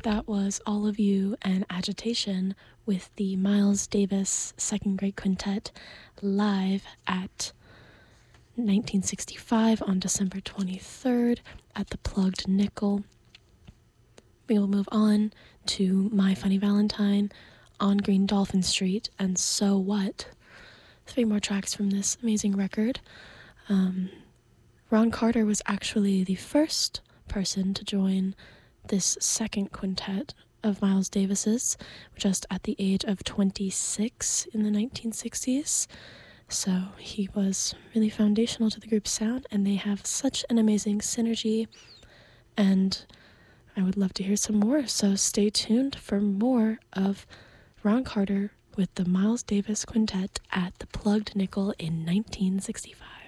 That was All of You and Agitation with the Miles Davis Second Grade Quintet live at 1965 on December 23rd at the Plugged Nickel. We will move on to My Funny Valentine, On Green Dolphin Street, and So What. 3 more tracks from this amazing record. Ron Carter was actually the first person to join this second quintet of Miles Davis's, just at the age of 26 in the 1960s. So he was really foundational to the group's sound, and they have such an amazing synergy, and I would love to hear some more, so stay tuned for more of Ron Carter with the Miles Davis Quintet at the Plugged Nickel in 1965.